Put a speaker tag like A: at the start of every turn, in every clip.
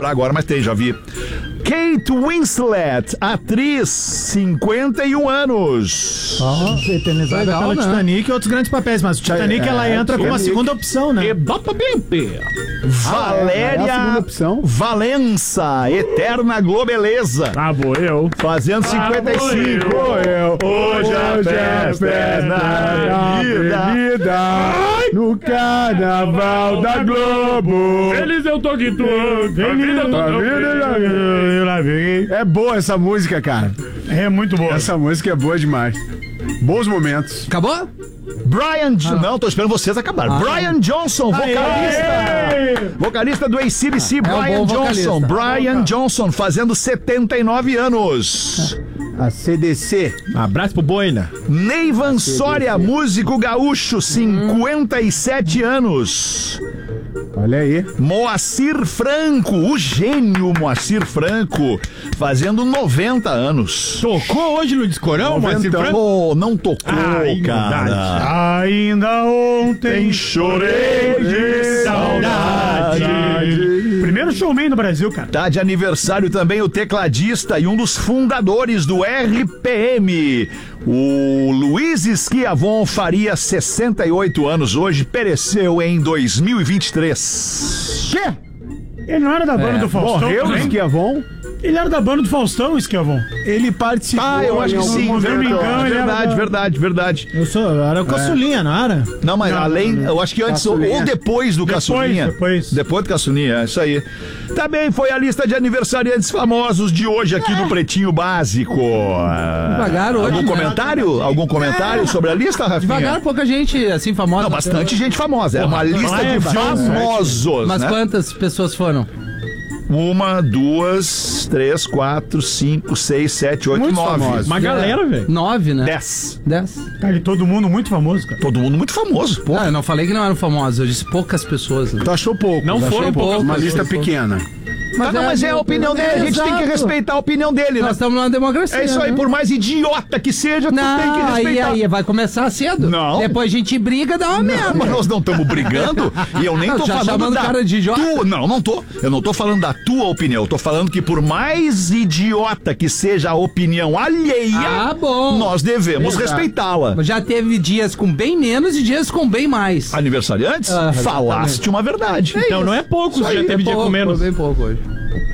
A: lembrar agora, mas tem, já vi. Kate Winslet, atriz, 51 anos.
B: Eternizada
C: Legal,
B: pelo
C: né?
B: Titanic e outros grandes papéis, mas o Titanic ela entra como a segunda opção, né?
A: Exatamente.
D: É a
A: Valéria
D: segunda opção.
A: Valença, eterna globeleza.
E: Ah, vou eu.
A: Fazendo 55.
D: Hoje a festa é na avenida, no carnaval da Globo.
E: Feliz eu tô quituando. Feliz eu tô
D: É boa essa música, cara.
E: É muito boa.
D: Essa música é boa demais. Bons momentos.
C: Acabou?
A: Brian... Não, tô esperando vocês acabarem. Brian Johnson, vocalista do AC/DC, Brian
C: bom
A: Johnson.
C: vocalista.
A: Brian Johnson, fazendo 79 anos.
D: A CDC.
E: Abraço pro Boina.
A: Neivan Soria, músico gaúcho, 57 anos.
D: Olha aí.
A: Moacir Franco, o gênio Moacir Franco, fazendo 90 anos.
E: Tocou hoje no Discorão, Moacir Franco?
A: Oh, não tocou, cara.
E: Ainda ontem
A: Chorei de
E: saudade. Primeiro showman do Brasil, cara.
A: Tá de aniversário também o tecladista e um dos fundadores do RPM. O Luiz Schiavon faria 68 anos hoje, pereceu em 2023.
E: Quê? Ele não era da banda do Faustão?
D: Morreu o
E: também?
D: Schiavon?
E: Ele era da banda do Faustão, o Schiavon.
D: Ele participou.
A: Ah, eu acho que sim,
E: se eu não me engano, ele era
A: verdade.
B: Era o Caçulinha, não era?
A: Não, mas além, eu acho que antes
D: Caçulinha.
A: ou depois do Caçulinha.
E: Depois.
A: Depois do Caçulinha, é isso aí. Também foi a lista de aniversariantes famosos de hoje aqui no Pretinho Básico.
C: Devagar hoje,
A: Algum
C: né?
A: comentário? Algum comentário sobre a lista, Rafinha?
C: Devagar, pouca gente assim famosa.
A: Não, bastante gente famosa. É uma lista
E: lá é
A: de
E: fácil,
A: famosos,
C: Mas
A: né?
C: quantas pessoas foram?
A: 1, 2, 3, 4, 5, 6, 7, 8,
D: Muito
A: 9.
D: famosos.
E: Uma galera, velho.
C: 9, né?
A: 10.
C: 10.
E: Cara, e todo mundo muito famoso, cara.
A: Todo mundo muito famoso, pô.
C: Ah, eu não falei que não eram famosos, eu disse poucas pessoas. Né?
D: Tu achou pouco.
E: Não
D: Tu achou
E: foram
D: pouco.
C: poucas
D: Uma lista
C: pessoas.
D: pequena.
A: Mas é a opinião dele, a gente tem que
C: Exato.
A: respeitar a opinião dele, né?
C: Nós estamos numa democracia.
A: É isso aí,
C: né?
A: por mais idiota que seja, tu tem que
C: Não,
A: respeitar.
C: aí vai começar cedo.
A: Não.
C: Depois a gente briga, dá uma merda.
A: Mas nós não estamos brigando e eu nem
C: Não,
A: tô
C: já
A: falando
C: chamando
A: da
C: o cara de idiota?
A: Não, não tô. Eu não tô falando da tua opinião. Eu tô falando que por mais idiota que seja a opinião alheia,
C: Ah, bom.
A: nós devemos
C: Exato.
A: respeitá-la.
C: Já teve dias com bem menos e dias com bem mais.
A: Aniversariantes, falaste uma verdade.
E: Então não é pouco, já teve dia com menos.
C: Bem pouco hoje.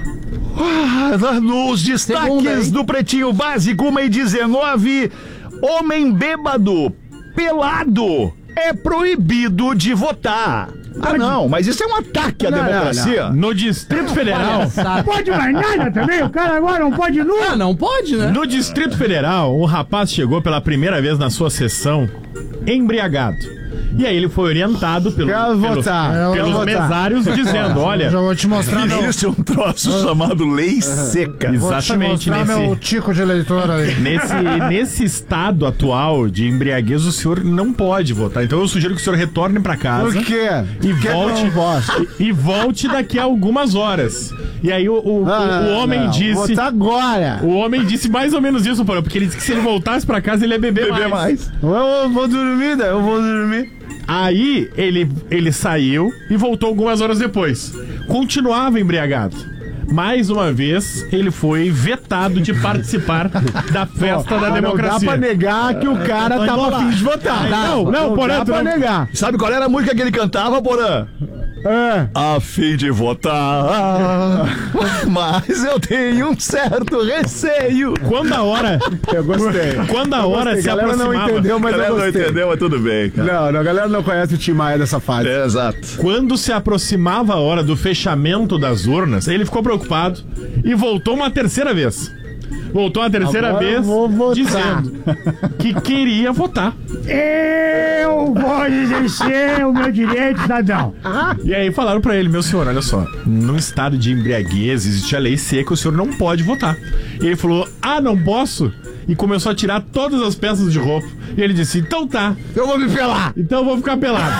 A: Nos destaques
C: Segunda, hein?
A: do Pretinho Básico, 1h19, homem bêbado, pelado, é proibido de votar. Ah, não, mas isso é um ataque à democracia.
E: No Distrito Federal.
B: Pode mais nada também? O cara agora não pode nunca.
C: Ah, não pode, né?
E: No Distrito Federal, o rapaz chegou pela primeira vez na sua sessão embriagado. E aí ele foi orientado
D: Quero votar.
E: pelos
D: Quero votar.
E: mesários dizendo, olha,
B: Já vou te mostrar
A: Existe um troço chamado lei seca.
E: exatamente
B: meu tico de eleitor aí.
E: nesse estado atual de embriaguez, o senhor não pode votar. Então eu sugiro que o senhor retorne pra casa.
D: Por quê?
E: E
D: Por que
E: volte,
D: eu não posso?
E: e volte daqui a algumas horas. E aí o homem
D: Não,
E: disse...
D: votar agora.
E: O homem disse mais ou menos isso, Porã, porque ele disse que se ele voltasse pra casa, ele ia beber mais.
D: Eu vou dormir, daí eu vou dormir.
E: Aí ele saiu e voltou algumas horas depois. Continuava embriagado. Mais uma vez, ele foi vetado de participar da festa da
D: Não dá
E: democracia.
D: pra negar que o cara tava a fim de votar.
E: Não, Porã,
D: dá
E: tu
D: pra
E: não...
D: negar.
A: Sabe qual era a música que ele cantava, Porã? A fim de votar, mas eu tenho um certo receio.
E: Quando a hora...
D: Eu gostei.
E: Quando a hora se
D: A galera não
E: aproximava...
D: entendeu, mas eu gostei.
A: mas tudo bem, cara.
D: Não, a galera não conhece o Tim Maia dessa fase.
A: É, exato.
E: Quando se aproximava a hora do fechamento das urnas, ele ficou preocupado e voltou uma terceira vez. Voltou uma terceira
D: Agora
E: vez
D: eu vou votar.
E: dizendo que queria votar.
B: Eu vou exercer o meu direito, cidadão.
E: E aí falaram pra ele, meu senhor, olha só, num estado de embriaguez existe a lei seca, o senhor não pode votar. E ele falou, não posso? E começou a tirar todas as peças de roupa. E ele disse, então tá,
D: Eu vou me pelar.
E: então eu vou ficar pelado.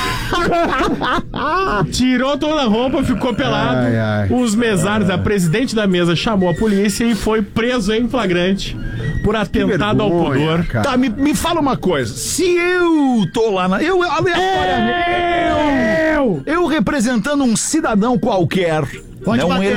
E: Tirou toda a roupa, ficou pelado.
D: Ai, ai.
E: Os mesários, a presidente da mesa chamou a polícia e foi preso em flagrante por atentado ao
D: vergonha,
E: pudor.
D: cara.
A: Tá, me fala uma coisa. Se eu tô lá na. Eu aleatoriamente. Eu representando um cidadão qualquer.
B: Pode
A: né, um
B: bater.